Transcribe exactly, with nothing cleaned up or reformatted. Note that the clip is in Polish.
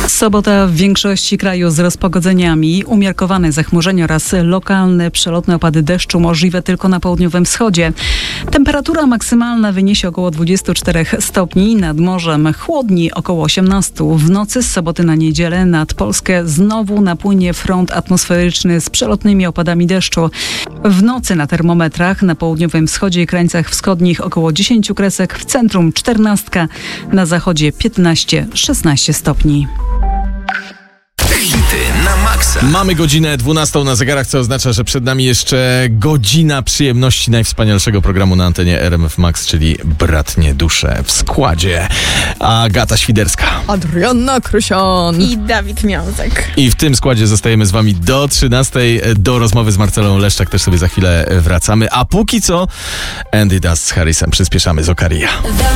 Sobota w większości kraju z rozpogodzeniami, umiarkowane zachmurzenie oraz lokalne przelotne opady deszczu możliwe tylko na południowym wschodzie. Temperatura maksymalna wyniesie około dwadzieścia cztery stopni, nad morzem chłodni około osiemnaście. W nocy z soboty na niedzielę nad Polskę znowu napłynie front atmosferyczny z przelotnymi opadami deszczu. W nocy na termometrach na południowym wschodzie i krańcach wschodnich około dziesięć kresek, w centrum czternaście, na zachodzie piętnaście szesnaście stopni. Hity na maksa. Mamy godzinę dwunastą na zegarach, co oznacza, że przed nami jeszcze godzina przyjemności najwspanialszego programu na antenie R M F Max, czyli Bratnie Dusze. W składzie Agata Świderska, Adrianna Krysian i Dawid Miązek. I w tym składzie zostajemy z wami do trzynastej. Do rozmowy z Marcelą Leszczak też sobie za chwilę wracamy. A póki co Andy Dust z Harrisem. Przyspieszamy z Okaria.